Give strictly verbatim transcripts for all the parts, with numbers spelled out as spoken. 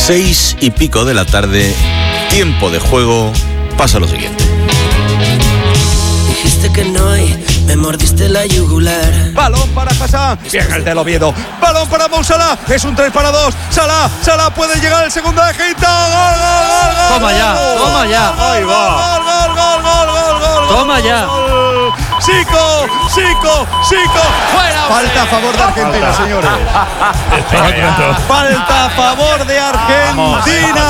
Seis y pico de la tarde, tiempo de juego, pasa lo siguiente. Dijiste que no y me mordiste la yugular. Balón para Hassan, bien el del Oviedo. Balón para Mo Salah, es un tres para dos. Salah, Salah puede llegar el segundo de Egipto. Gol, gol, gol, gol. Toma ya, toma ya. Ahí va. Gol, gol, gol, gol, gol, gol. Toma ya. Sico, Sico, Sico. Fuera. Falta a favor de Argentina, señores. Falta a favor de Argentina.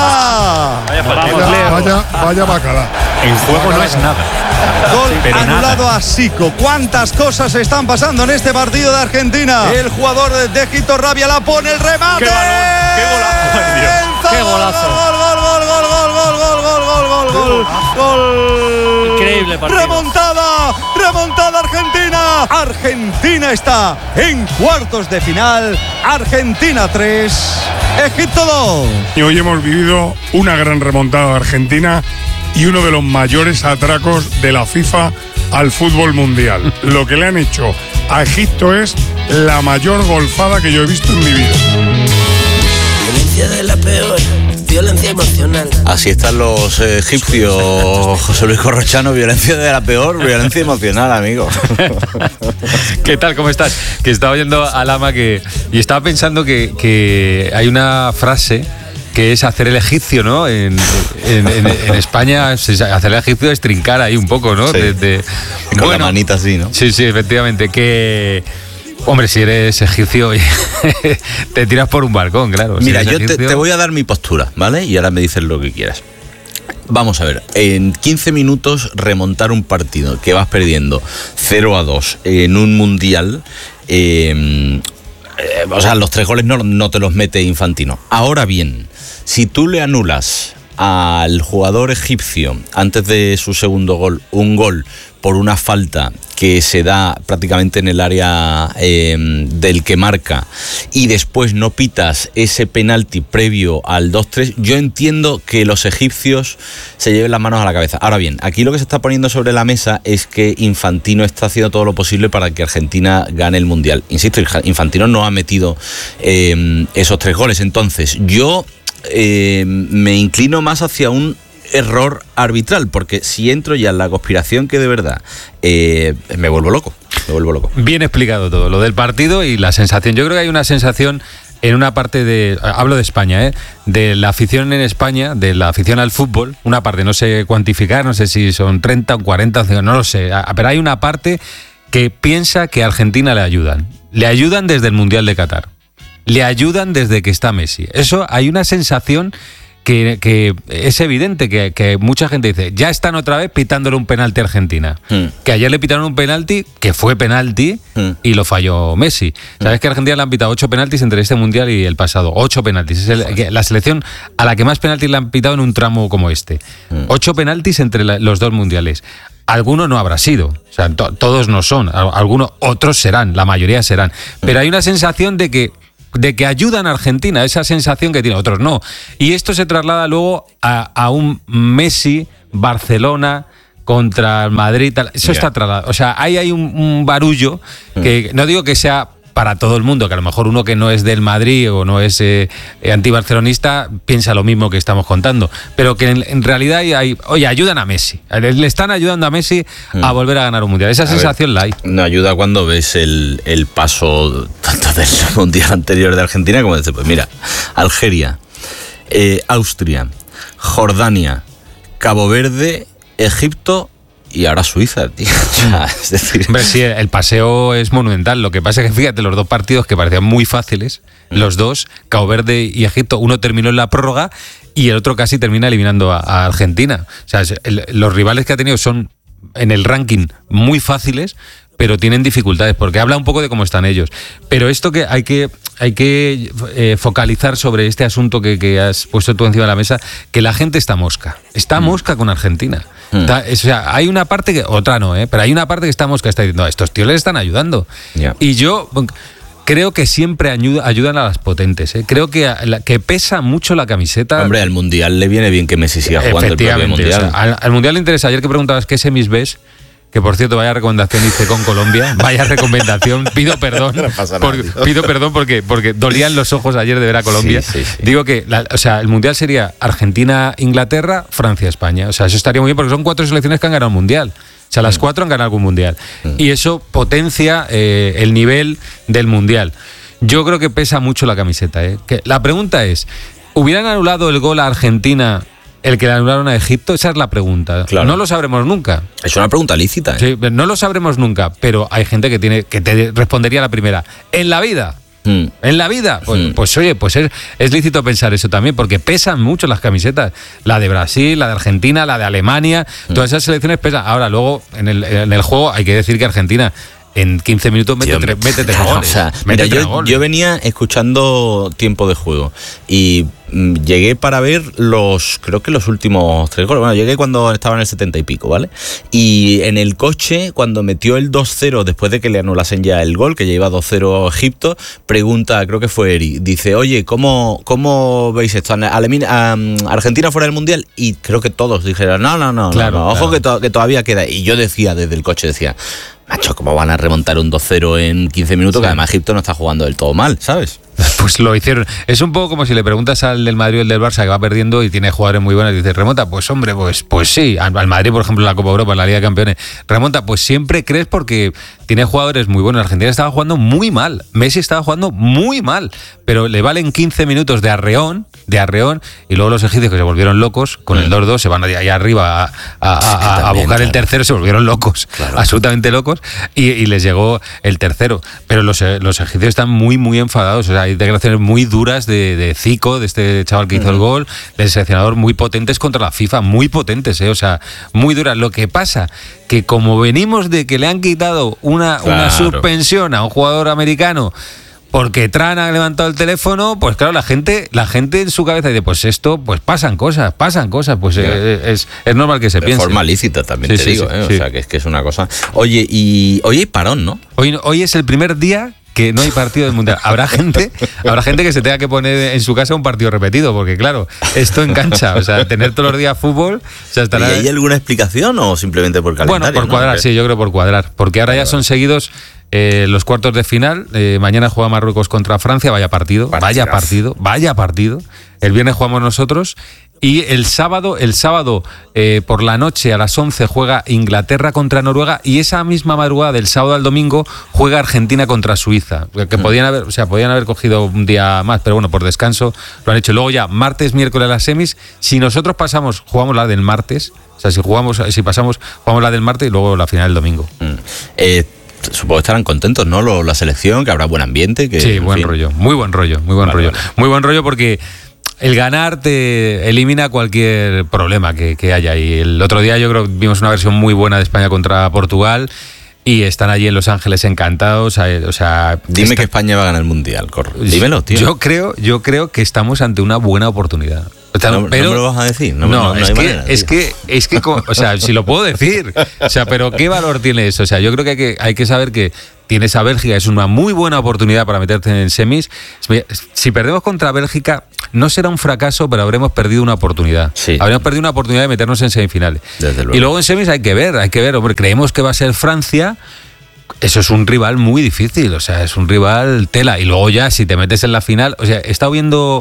Vaya, vaya, vaya bacala. En juego no es nada. Gol Pero anulado nada. a Sico. ¿Cuántas cosas están pasando en este partido de Argentina? El jugador de Egipto, Rabia, la pone, el remate. ¡Qué balón! ¡Qué golazo! ¡Ay, Dios! ¡Qué golazo! Gol, gol, gol, gol, gol, gol, gol, gol, gol, gol, gol. Increíble partido. Remontada, remontada Argentina. Argentina está en cuartos de final. Argentina tres, Egipto dos. Y hoy hemos vivido una gran remontada de Argentina y uno de los mayores atracos de la FIFA al fútbol mundial. Lo que le han hecho a Egipto es la mayor golfada que yo he visto en mi vida. Violencia de la peor, violencia emocional. Así están los eh, egipcios, José Luis Corrochano, violencia de la peor, violencia emocional, amigo. ¿Qué tal? ¿Cómo estás? Que estaba oyendo a Lama que, y estaba pensando que, que hay una frase que es hacer el egipcio, ¿no? En, en, en, en España, hacer el egipcio es trincar ahí un poco, ¿no? Sí. De, de, Con bueno, la manita así, ¿no? Sí, sí, efectivamente. Que, hombre, si eres egipcio, te tiras por un balcón, claro. Mira, si yo egipcio, te, te voy a dar mi postura, ¿vale? Y ahora me dices lo que quieras. Vamos a ver, en quince minutos remontar un partido que vas perdiendo cero a dos en un mundial. Eh, eh, o sea, los tres goles no, no te los mete Infantino. Ahora bien, si tú le anulas al jugador egipcio antes de su segundo gol un gol por una falta que se da prácticamente en el área eh, del que marca y después no pitas ese penalti previo al dos tres, yo entiendo que los egipcios se lleven las manos a la cabeza. Ahora bien, aquí lo que se está poniendo sobre la mesa es que Infantino está haciendo todo lo posible para que Argentina gane el Mundial. Insisto, Infantino no ha metido eh, esos tres goles. Entonces, yo eh, me inclino más hacia un error arbitral, porque si entro ya en la conspiración que de verdad eh, me vuelvo loco, me vuelvo loco. Bien explicado todo, lo del partido y la sensación. Yo creo que hay una sensación en una parte de, hablo de España, ¿eh? de la afición en España, de la afición al fútbol, una parte, no sé cuantificar, no sé si son treinta o cuarenta, no lo sé, pero hay una parte que piensa que a Argentina le ayudan. Le ayudan desde el Mundial de Qatar, le ayudan desde que está Messi. Eso, hay una sensación Que, que es evidente que, que mucha gente dice, ya están otra vez pitándole un penalti a Argentina. Mm. Que ayer le pitaron un penalti, que fue penalti, mm. y lo falló Messi. Mm. ¿Sabes que a Argentina le han pitado ocho penaltis entre este Mundial y el pasado? Ocho penaltis. Es el, la selección a la que más penaltis le han pitado en un tramo como este. Mm. Ocho penaltis entre la, los dos mundiales. Alguno no habrá sido, o sea, to, todos no son, algunos, otros serán, la mayoría serán. Pero hay una sensación de que de que ayudan a Argentina, esa sensación que tiene, otros no. Y esto se traslada luego a, a un Messi, Barcelona contra el Madrid, tal. Eso yeah. está trasladado. O sea, ahí hay un, un barullo que mm. no digo que sea para todo el mundo, que a lo mejor uno que no es del Madrid o no es eh, antibarcelonista piensa lo mismo que estamos contando, pero que en, en realidad hay, hay, oye, ayudan a Messi, le están ayudando a Messi mm. a volver a ganar un Mundial. Esa a sensación ver, la hay. No ayuda cuando ves el, el paso tanto del Mundial anterior de Argentina como desde, pues mira, Algeria, eh, Austria, Jordania, Cabo Verde, Egipto y ahora Suiza, tío. O sea, es decir... Hombre, sí, el paseo es monumental. Lo que pasa es que, fíjate, los dos partidos que parecían muy fáciles, mm. los dos, Cabo Verde y Egipto, uno terminó en la prórroga y el otro casi termina eliminando a, a Argentina. O sea, el, los rivales que ha tenido son, en el ranking, muy fáciles, pero tienen dificultades, porque habla un poco de cómo están ellos. Pero esto que hay que hay que eh, focalizar sobre este asunto que, que has puesto tú encima de la mesa, que la gente está mosca. Está mm. mosca con Argentina. Mm. Está, o sea, hay una parte que, otra no, ¿eh? pero hay una parte que está mosca, está diciendo, a estos tíos les están ayudando. Yeah. Y yo creo que siempre ayuda, ayudan a las potentes. ¿eh? Creo que, que pesa mucho la camiseta. Hombre, al Mundial le viene bien que Messi siga jugando el propio Mundial. O sea, al, al Mundial le interesa. Ayer que preguntabas qué semis ves, que por cierto, vaya recomendación hice con Colombia, vaya recomendación, pido perdón, No pasa nada, porque, tío. pido perdón porque, porque dolían los ojos ayer de ver a Colombia. Sí, sí, sí. Digo que, la, o sea, el Mundial sería Argentina-Inglaterra, Francia-España, o sea, eso estaría muy bien porque son cuatro selecciones que han ganado el Mundial. O sea, las cuatro han ganado algún mundial. Y eso potencia eh, el nivel del mundial. Yo creo que pesa mucho la camiseta. ¿eh? Que la pregunta es, ¿hubieran anulado el gol a Argentina el que le anularon a Egipto? Esa es la pregunta. Claro. No lo sabremos nunca. Es una pregunta lícita. ¿eh? Sí, no lo sabremos nunca, pero hay gente que tiene que te respondería la primera. En la vida. Mm. En la vida, pues, Mm. pues oye, pues es, es lícito pensar eso también, porque pesan mucho las camisetas. La de Brasil, la de Argentina, la de Alemania, Mm. todas esas selecciones pesan. Ahora, luego, en el, en el juego, hay que decir que Argentina en quince minutos mete, Tío, tres, mete tres claro, goles. o sea, Mete mira, tres yo, goles. yo venía escuchando tiempo de juego y mm, llegué para ver los, creo que los últimos tres goles. Bueno, llegué cuando estaba en el setenta y pico, ¿vale? Y en el coche, cuando metió el dos cero, después de que le anulasen ya el gol, que ya iba dos cero Egipto, pregunta, creo que fue Eri, dice, oye, ¿cómo, cómo veis esto? Alemina- a- ¿Argentina fuera del Mundial? Y creo que todos dijeron, no, no, no, Claro, no, no, ojo claro. que, to- que todavía queda. Y yo decía desde el coche, decía, macho, ¿cómo van a remontar un dos cero en quince minutos? Sí. Que además Egipto no está jugando del todo mal, ¿sabes? Pues lo hicieron. Es un poco como si le preguntas al del Madrid o el del Barça que va perdiendo y tiene jugadores muy buenos y dices, remonta, pues hombre, pues, pues sí. Al, al Madrid, por ejemplo, en la Copa Europa, en la Liga de Campeones, remonta, pues siempre crees porque tiene jugadores muy buenos. Argentina estaba jugando muy mal. Messi estaba jugando muy mal. Pero le valen quince minutos de arreón, de arreón, y luego los egipcios que se volvieron locos con el dos dos, se van allá, allá arriba a, a- a- a también, buscar el claro. tercero, se volvieron locos, Claro. absolutamente locos, y, y les llegó el tercero. Pero los, eh, los egipcios están muy, muy enfadados. O sea, hay declaraciones muy duras de, de Zico, de este chaval que hizo el gol, del seleccionador, muy potentes contra la FIFA, muy potentes, ¿eh? O sea, muy duras. Lo que pasa que como venimos de que le han quitado una, una Claro. suspensión a un jugador americano porque Tran ha levantado el teléfono, pues claro, la gente, la gente en su cabeza dice, pues esto, pues pasan cosas, pasan cosas, pues eh, es, es normal que se De piense. forma lícita también, Sí, te sí, digo, sí, ¿eh? sí. O sea, que es que es una cosa... Oye, y hoy hay parón, ¿no? Hoy, hoy es el primer día que no hay partido del Mundial. Habrá gente, habrá gente que se tenga que poner en su casa un partido repetido, porque claro, esto engancha. O sea, tener todos los días fútbol, o sea, estará... ¿Y hay alguna explicación o simplemente por calendario? Bueno, por ¿no? cuadrar, Que- sí, yo creo por cuadrar. Porque ahora ya son seguidos eh, los cuartos de final. Eh, mañana juega Marruecos contra Francia, vaya partido, vaya Partidazo. partido, vaya partido. El viernes jugamos nosotros. Y el sábado, el sábado eh, por la noche a las once juega Inglaterra contra Noruega y esa misma madrugada del sábado al domingo juega Argentina contra Suiza. Que Mm. podían haber, o sea, podían haber cogido un día más, pero bueno, por descanso lo han hecho. Luego ya martes, miércoles las semis. Si nosotros pasamos, jugamos la del martes. O sea, si jugamos, si pasamos, jugamos la del martes y luego la final el domingo. Mm. Eh, supongo que estarán contentos, ¿no? Lo- la selección, que habrá buen ambiente. Que, Sí, en buen fin. rollo, muy buen rollo, muy buen Vale, rollo. vale. Muy buen rollo porque el ganar te elimina cualquier problema que, que haya. Y el otro día yo creo que vimos una versión muy buena de España contra Portugal y están allí en Los Ángeles encantados. eh, O sea, Dime está- que España va a ganar el Mundial, corre. Dímelo, tío. Yo creo, yo creo que estamos ante una buena oportunidad. O sea, No- no me lo vas a decir, no me- no- no es, hay que, manera, es tío. que, es que, co- o sea, si lo puedo decir, o sea, pero ¿qué valor tiene eso? O sea, yo creo que hay que, hay que saber que tienes a Bélgica, es una muy buena oportunidad para meterte en semis. Si perdemos contra Bélgica, no será un fracaso, pero habremos perdido una oportunidad. Sí. Habremos perdido una oportunidad de meternos en semifinales. Desde luego. Y luego en semis hay que ver, hay que ver, hombre, creemos que va a ser Francia. Eso es un rival muy difícil, o sea, es un rival tela. Y luego ya, si te metes en la final, o sea, he estado viendo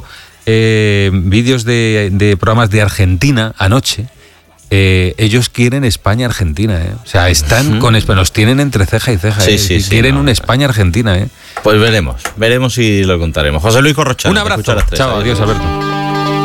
eh, vídeos de, de programas de Argentina anoche. Eh, ellos quieren España-Argentina, ¿eh? O sea, están con España, los tienen entre ceja y ceja. Sí, ¿eh? sí, sí, quieren no, un no. España-Argentina, ¿eh? Pues veremos, veremos y lo contaremos. José Luis Corrochano. Un te abrazo. escucho a las tres. Chao, Adiós. adiós, Alberto.